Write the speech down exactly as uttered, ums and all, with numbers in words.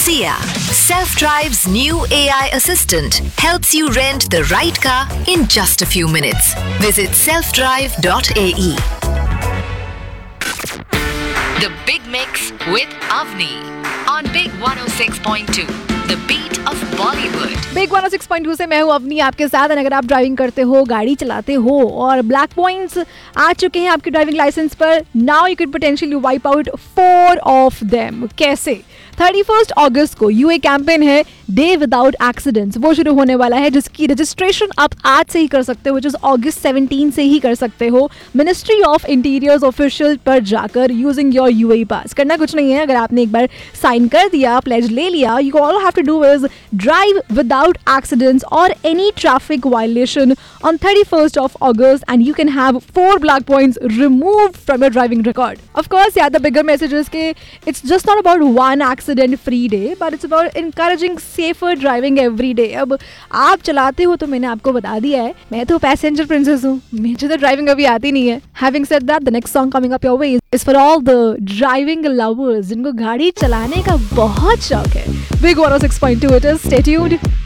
Sia, Self-Drive's new A I assistant, helps you rent the right car in just a few minutes. Visit self drive dot a e. The Big Mix with Avni on Big one oh six point two. The beat of Bollywood. Big one O six point two से मैं हूँ अवनी आपके साथ। अगर आप driving करते हो, गाड़ी चलाते हो और ब्लैक पॉइंट्स आ चुके हैं आपके ड्राइविंग लाइसेंस पर, now you can potentially wipe out four of them. कैसे? थर्टी फर्स्ट अगस्त को यूए कैंपेन है डे विदाउट एक्सीडेंट्स, वो शुरू होने वाला है, जिसकी रजिस्ट्रेशन आप आज से ही कर सकते हो, जिस अगस्त सेवनटीन से ही कर सकते हो। मिनिस्ट्री ऑफ इंटीरियर्स ऑफिशियल पर जाकर यूजिंग योर यूए पास। करना कुछ नहीं है, अगर आपने एक बार साइन कर दिया, प्लेज ले लिया, you all have to do is drive without accidents और any traffic violation on thirty first of August and you can have four black points removed from your driving record. Of course यार, the bigger message is के it's just not about one accident free day, but it's about encouraging safer driving every day. अब आप चलाते हो तो मैंने आपको बता दिया है, मैं तो पैसेंजर प्रिंसेस हूँ, मुझे तो ड्राइविंग अभी आती नहीं है। Having said that, the next song coming up your way is for all the driving lovers जिनको गाड़ी चलाने का बहुत शौक है। Big one oh six point two it is. Stay tuned.